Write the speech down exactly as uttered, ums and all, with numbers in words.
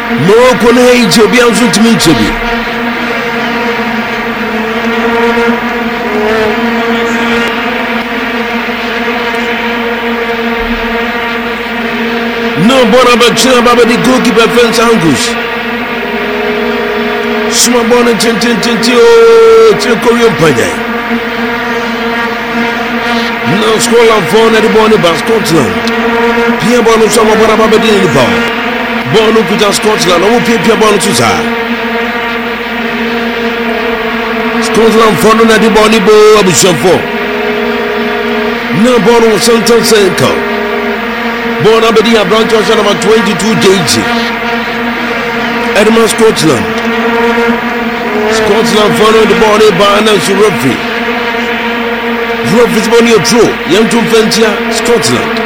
Morocco no Haiti obi anso timi chebi. No bona bachina baba di goalkeeper fence angus. Small bona tin tin tin tin o tin Korean panya. No Scotland for na di bona ba Scotland. Pia bona so mo bona baba di ni ba. Bona kuta Scotland o pia pia bona tu sa. Scotland for na di bona bo abushon for. No bona Santos Senko. Born up at Branch number twenty-two Daisy. Edmund Scotland. Scotland followed the body by Nancy Ruffy. Ruffy's money or true. Young to Ventia, Scotland.